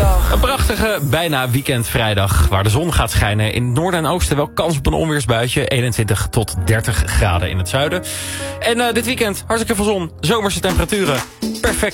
vrijdag. Een prachtige, bijna weekendvrijdag. Waar de zon gaat schijnen. In het noorden en oosten wel kans op een onweersbuitje. 21 tot 30 graden in het zuiden. En dit weekend hartstikke veel zon. Zomerse temperaturen. Perfect.